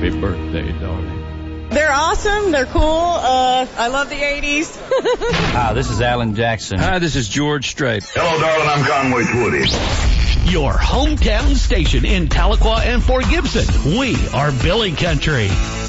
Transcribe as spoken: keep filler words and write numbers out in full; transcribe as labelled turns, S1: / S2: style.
S1: Happy birthday, darling.
S2: They're awesome. They're cool. Uh, I love the eighties.
S3: Hi, this is Alan Jackson.
S1: Hi, this is George Strait.
S4: Hello, darling. I'm Conway Twitty.
S5: Your hometown station in Tahlequah and Fort Gibson. We are Billy Country.